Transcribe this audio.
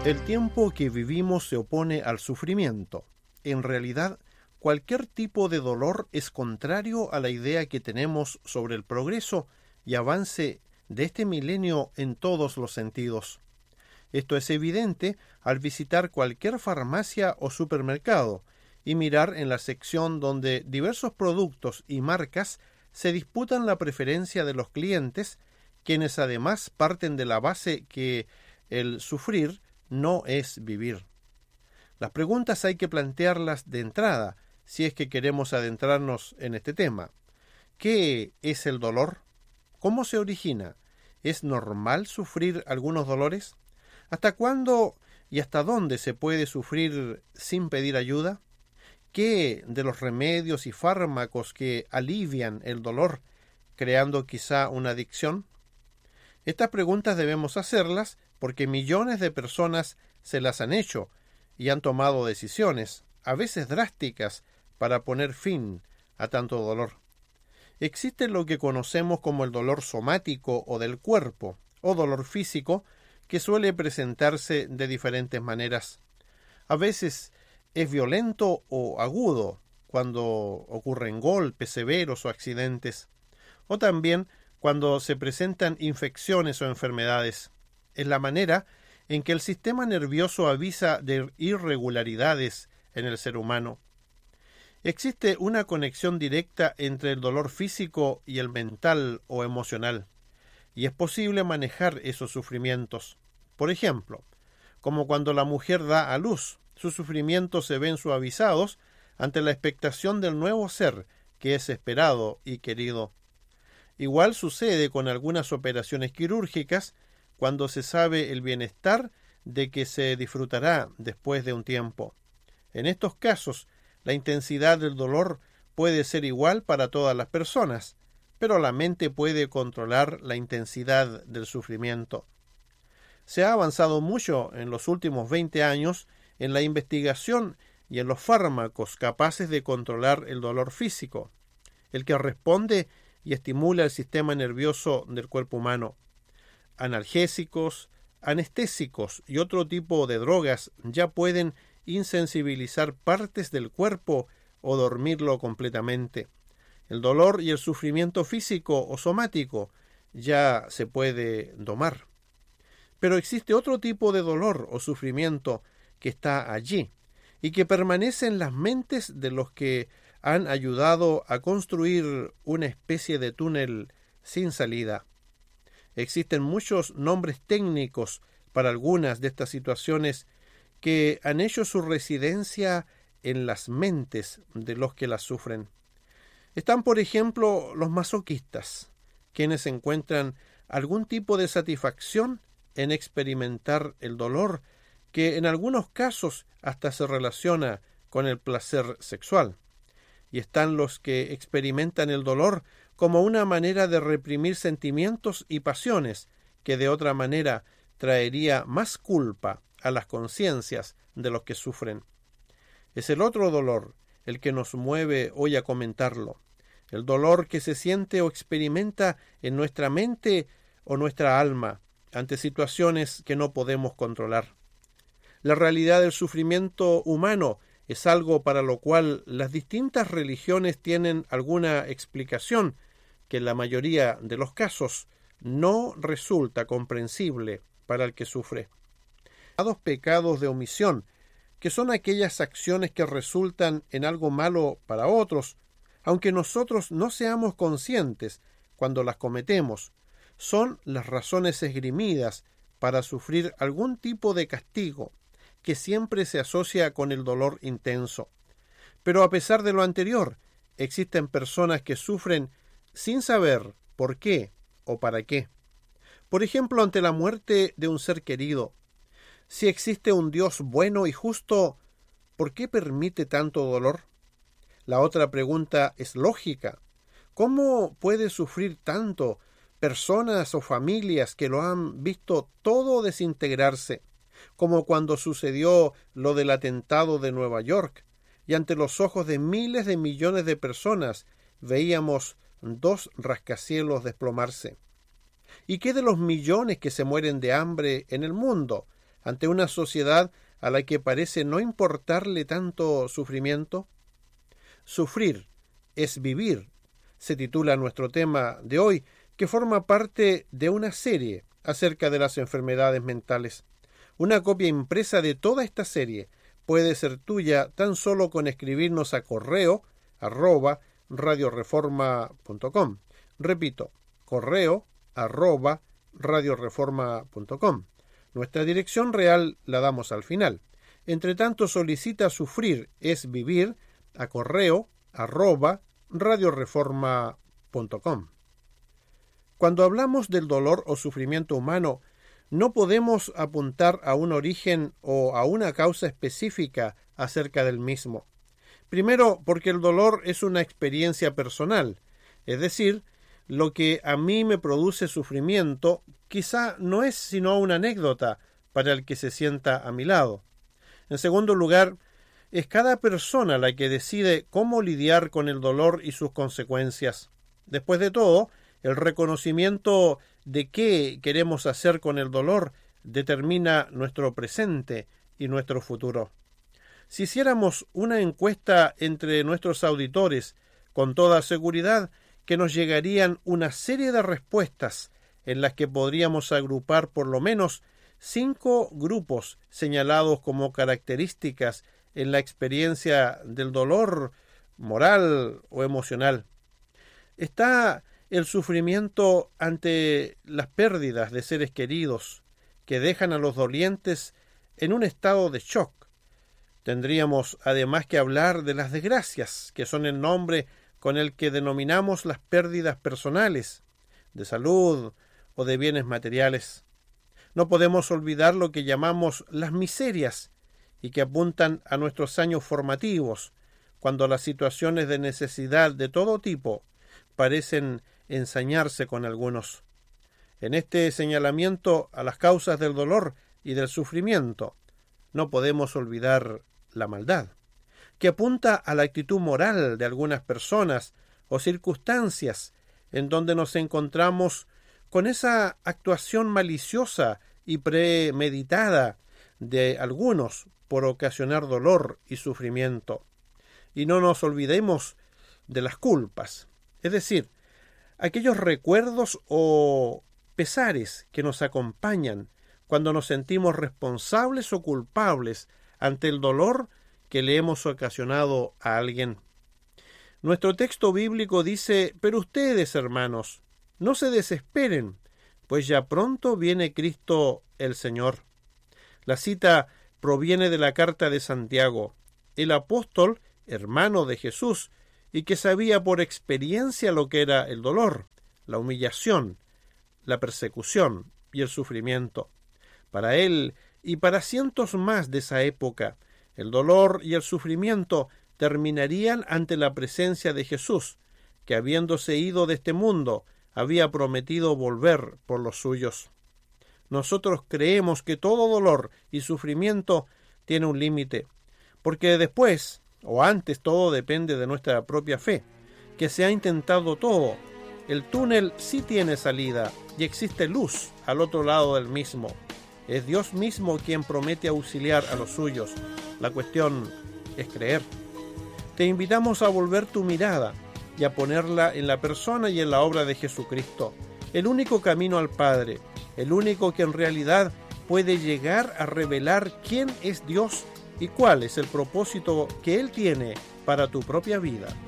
El tiempo que vivimos se opone al sufrimiento. En realidad, cualquier tipo de dolor es contrario a la idea que tenemos sobre el progreso y avance de este milenio en todos los sentidos. Esto es evidente al visitar cualquier farmacia o supermercado y mirar en la sección donde diversos productos y marcas se disputan la preferencia de los clientes, quienes además parten de la base que el sufrir no es vivir. Las preguntas hay que plantearlas de entrada, si es que queremos adentrarnos en este tema. ¿Qué es el dolor? ¿Cómo se origina? ¿Es normal sufrir algunos dolores? ¿Hasta cuándo y hasta dónde se puede sufrir sin pedir ayuda? ¿Qué de los remedios y fármacos que alivian el dolor, creando quizá una adicción? Estas preguntas debemos hacerlas porque millones de personas se las han hecho y han tomado decisiones, a veces drásticas, para poner fin a tanto dolor. Existe lo que conocemos como el dolor somático o del cuerpo, o dolor físico, que suele presentarse de diferentes maneras. A veces es violento o agudo, cuando ocurren golpes severos o accidentes, o también cuando se presentan infecciones o enfermedades. Es la manera en que el sistema nervioso avisa de irregularidades en el ser humano. Existe una conexión directa entre el dolor físico y el mental o emocional, y es posible manejar esos sufrimientos. Por ejemplo, como cuando la mujer da a luz, sus sufrimientos se ven suavizados ante la expectación del nuevo ser que es esperado y querido. Igual sucede con algunas operaciones quirúrgicas cuando se sabe el bienestar de que se disfrutará después de un tiempo. En estos casos, la intensidad del dolor puede ser igual para todas las personas, pero la mente puede controlar la intensidad del sufrimiento. Se ha avanzado mucho en los últimos 20 años en la investigación y en los fármacos capaces de controlar el dolor físico, el que responde y estimula el sistema nervioso del cuerpo humano. Analgésicos, anestésicos y otro tipo de drogas ya pueden insensibilizar partes del cuerpo o dormirlo completamente. El dolor y el sufrimiento físico o somático ya se puede domar. Pero existe otro tipo de dolor o sufrimiento que está allí y que permanece en las mentes de los que han ayudado a construir una especie de túnel sin salida. Existen muchos nombres técnicos para algunas de estas situaciones que han hecho su residencia en las mentes de los que las sufren. Están, por ejemplo, los masoquistas, quienes encuentran algún tipo de satisfacción en experimentar el dolor, que en algunos casos hasta se relaciona con el placer sexual. Y están los que experimentan el dolor como una manera de reprimir sentimientos y pasiones que de otra manera traería más culpa a las conciencias de los que sufren. Es el otro dolor el que nos mueve hoy a comentarlo, el dolor que se siente o experimenta en nuestra mente o nuestra alma ante situaciones que no podemos controlar. La realidad del sufrimiento humano es algo para lo cual las distintas religiones tienen alguna explicación que en la mayoría de los casos no resulta comprensible para el que sufre. Los pecados de omisión, que son aquellas acciones que resultan en algo malo para otros, aunque nosotros no seamos conscientes cuando las cometemos, son las razones esgrimidas para sufrir algún tipo de castigo que siempre se asocia con el dolor intenso. Pero a pesar de lo anterior, existen personas que sufren sin saber por qué o para qué. Por ejemplo, ante la muerte de un ser querido. Si existe un Dios bueno y justo, ¿por qué permite tanto dolor? La otra pregunta es lógica. ¿Cómo puede sufrir tanto personas o familias que lo han visto todo desintegrarse, como cuando sucedió lo del atentado de Nueva York, y ante los ojos de miles de millones de personas veíamos 2 rascacielos desplomarse? ¿Y qué de los millones que se mueren de hambre en el mundo ante una sociedad a la que parece no importarle tanto sufrimiento? Sufrir es vivir, se titula nuestro tema de hoy, que forma parte de una serie acerca de las enfermedades mentales. Una copia impresa de toda esta serie puede ser tuya tan solo con escribirnos a correo @radioreforma.com. Repito, correo @radioreforma.com. Nuestra dirección real la damos al final. Entre tanto, solicita Sufrir es vivir a correo @radioreforma.com. Cuando hablamos del dolor o sufrimiento humano, no podemos apuntar a un origen o a una causa específica acerca del mismo. Primero, porque el dolor es una experiencia personal, es decir, lo que a mí me produce sufrimiento quizá no es sino una anécdota para el que se sienta a mi lado. En segundo lugar, es cada persona la que decide cómo lidiar con el dolor y sus consecuencias. Después de todo, el reconocimiento de qué queremos hacer con el dolor determina nuestro presente y nuestro futuro. Si hiciéramos una encuesta entre nuestros auditores, con toda seguridad que nos llegarían una serie de respuestas en las que podríamos agrupar por lo menos 5 grupos señalados como características en la experiencia del dolor moral o emocional. Está el sufrimiento ante las pérdidas de seres queridos que dejan a los dolientes en un estado de shock. Tendríamos además que hablar de las desgracias, que son el nombre con el que denominamos las pérdidas personales, de salud o de bienes materiales. No podemos olvidar lo que llamamos las miserias y que apuntan a nuestros años formativos, cuando las situaciones de necesidad de todo tipo parecen ensañarse con algunos. En este señalamiento a las causas del dolor y del sufrimiento, no podemos olvidar la maldad, que apunta a la actitud moral de algunas personas o circunstancias en donde nos encontramos con esa actuación maliciosa y premeditada de algunos por ocasionar dolor y sufrimiento. Y no nos olvidemos de las culpas, es decir, aquellos recuerdos o pesares que nos acompañan cuando nos sentimos responsables o culpables ante el dolor que le hemos ocasionado a alguien. Nuestro texto bíblico dice: pero ustedes, hermanos, no se desesperen, pues ya pronto viene Cristo el Señor. La cita proviene de la carta de Santiago, el apóstol, hermano de Jesús, y que sabía por experiencia lo que era el dolor, la humillación, la persecución y el sufrimiento. Para él y para cientos más de esa época, el dolor y el sufrimiento terminarían ante la presencia de Jesús, que habiéndose ido de este mundo, había prometido volver por los suyos. Nosotros creemos que todo dolor y sufrimiento tiene un límite, porque después o antes todo depende de nuestra propia fe, que se ha intentado todo. El túnel sí tiene salida y existe luz al otro lado del mismo. Es Dios mismo quien promete auxiliar a los suyos. La cuestión es creer. Te invitamos a volver tu mirada y a ponerla en la persona y en la obra de Jesucristo, el único camino al Padre, el único que en realidad puede llegar a revelar quién es Dios y cuál es el propósito que Él tiene para tu propia vida.